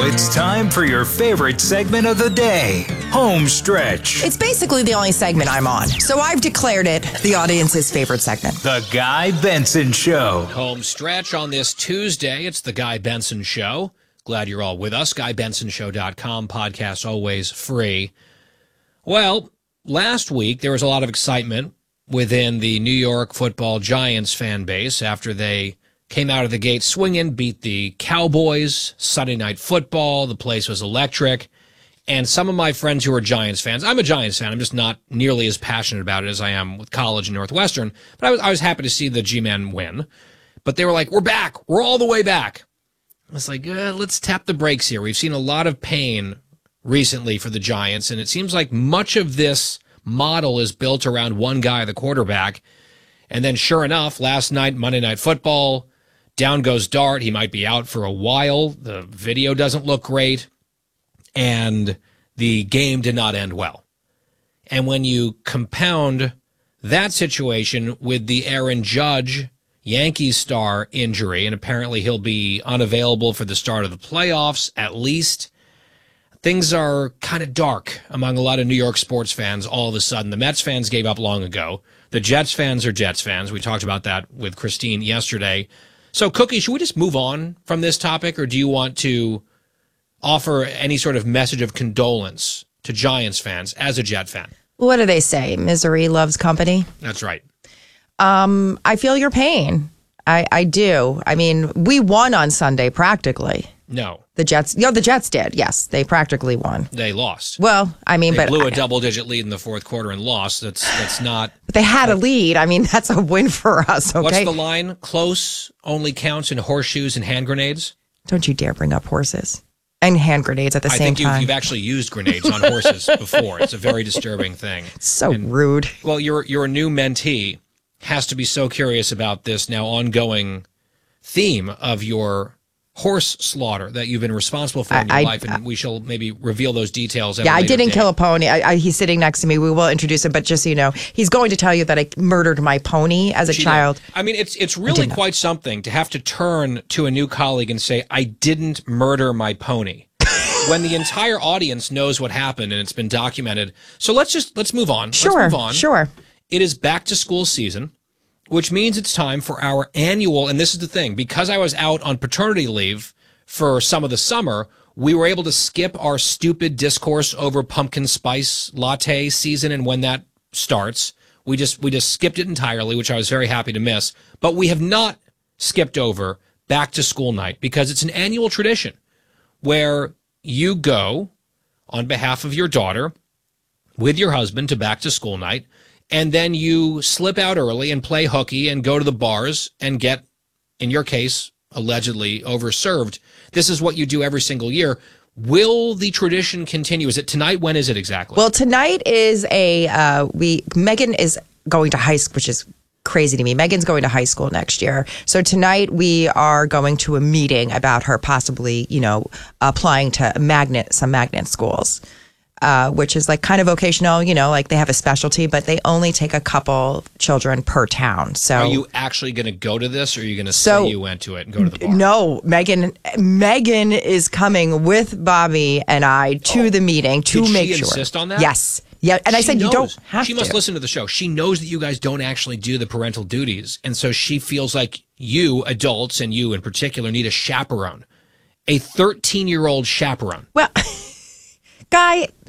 it's time for your favorite segment of the day, Home Stretch. It's basically the only segment I'm on, so I've declared it the audience's favorite segment. The Guy Benson Show. Home Stretch on this Tuesday. It's the Guy Benson Show. Glad you're all with us. GuyBensonShow.com. Podcast always free. Well, last week there was a lot of excitement within the New York Football Giants fan base after they came out of the gate swinging, beat the Cowboys, Sunday Night Football. The place was electric. And some of my friends who are Giants fans, I'm a Giants fan. I'm just not nearly as passionate about it as I am with college and Northwestern. But I was happy to see the G-Men win. But they were like, we're back. We're all the way back. I was like, let's tap the brakes here. We've seen a lot of pain recently for the Giants, and it seems like much of this model is built around one guy, the quarterback. And then sure enough, last night, Monday Night Football, down goes Dart. He might be out for a while. The video doesn't look great. And the game did not end well. And when you compound that situation with the Aaron Judge Yankees star injury, and apparently he'll be unavailable for the start of the playoffs, at least, things are kind of dark among a lot of New York sports fans all of a sudden. The Mets fans gave up long ago. The Jets fans are Jets fans. We talked about that with Christine yesterday. So, Cookie, should we just move on from this topic, or do you want to offer any sort of message of condolence to Giants fans as a Jet fan? What do they say? Misery loves company. That's right. I feel your pain. I do. I mean, we won on Sunday practically. No. The Jets did. Yes, they practically won. They lost. Well, I mean, they blew a double-digit lead in the fourth quarter and lost. That's not. But they had a lead. I mean, that's a win for us. Okay. What's the line? Close only counts in horseshoes and hand grenades. Don't you dare bring up horses and hand grenades at the same time. I think you've actually used grenades on horses before. It's a very disturbing thing. So rude. Well, your new mentee has to be so curious about this now ongoing theme of your horse slaughter that you've been responsible for in your life, and we shall maybe reveal those details. Yeah, I didn't kill a pony. He's sitting next to me. We will introduce him, but just so you know, he's going to tell you that I murdered my pony as a child. I mean, it's really quite something to have to turn to a new colleague and say, I didn't murder my pony. When the entire audience knows what happened and it's been documented. So let's move on. Sure, let's move on. Sure. It is back to school season, which means it's time for our annual, and this is the thing, because I was out on paternity leave for some of the summer, we were able to skip our stupid discourse over pumpkin spice latte season and when that starts. We just skipped it entirely, which I was very happy to miss. But we have not skipped over back to school night because it's an annual tradition where you go on behalf of your daughter with your husband to back to school night. And then you slip out early and play hooky and go to the bars and get, in your case, allegedly overserved. This is what you do every single year. Will the tradition continue? Is it tonight? When is it exactly? Well, tonight is Megan is going to high school, which is crazy to me. Megan's going to high school next year. So tonight we are going to a meeting about her possibly, applying to some magnet schools. Which is like kind of vocational, like they have a specialty, but they only take a couple children per town. So are you actually going to go to this, or are you going to say you went to it and go to the bar? No, Megan is coming with Bobby and I to the meeting to make sure. Did she insist on that? Yes. Yeah, and I said you don't have to. She must listen to the show. She knows that you guys don't actually do the parental duties, and so she feels like you adults, and you in particular, need a chaperone, a 13-year-old chaperone. Well, Guy,